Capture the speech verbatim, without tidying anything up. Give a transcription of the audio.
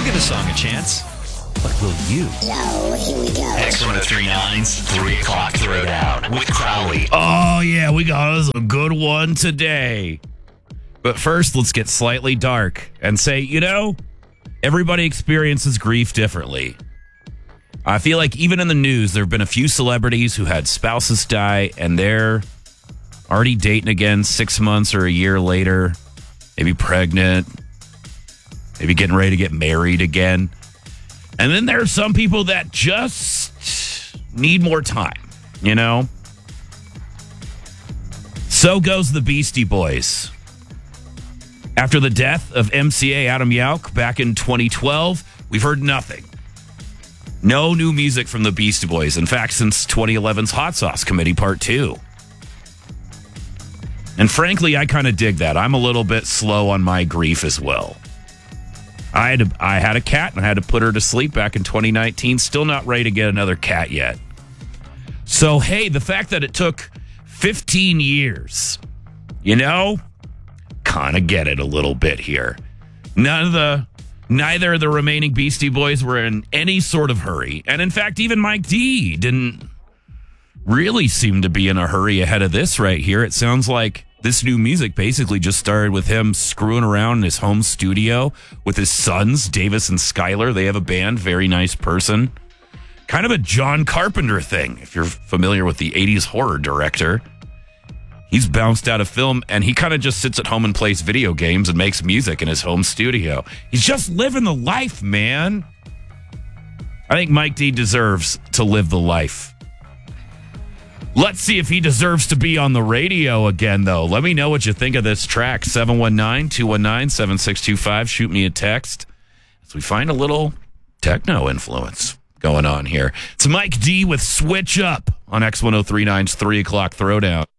give the song a chance. But will you? So, here we go. X one oh three nine's three o'clock Throwdown with Crowley. Oh, yeah, we got us a good one today. But first, let's get slightly dark and say, you know, everybody experiences grief differently. I feel like even in the news, there have been a few celebrities who had spouses die, and they're already dating again six months or a year later, maybe pregnant, maybe getting ready to get married again. And then there are some people that just need more time, you know? So goes the Beastie Boys. After the death of M C A Adam Yauch back in twenty twelve, we've heard nothing. No new music from the Beastie Boys. In fact, since twenty eleven's Hot Sauce Committee Part two. And frankly, I kind of dig that. I'm a little bit slow on my grief as well. I had, a, I had a cat and I had to put her to sleep back in twenty nineteen. Still not ready to get another cat yet. So, hey, the fact that it took fifteen years, you know, kind of get it a little bit here. None of the, neither of the remaining Beastie Boys were in any sort of hurry. And in fact, even Mike D didn't really seem to be in a hurry ahead of this right here. It sounds like this new music basically just started with him screwing around in his home studio with his sons, Davis and Skylar. They have a band, very nice person. Kind of a John Carpenter thing, if you're familiar with the eighties horror director. He's bounced out of film, and he kind of just sits at home and plays video games and makes music in his home studio. He's just living the life, man. I think Mike D deserves to live the life. Let's see if he deserves to be on the radio again, though. Let me know what you think of this track. seven one nine, two one nine, seven six two five. Shoot me a text as we find a little techno influence going on here. It's Mike D with Switch Up on X ten thirty-nine's three o'clock Throwdown.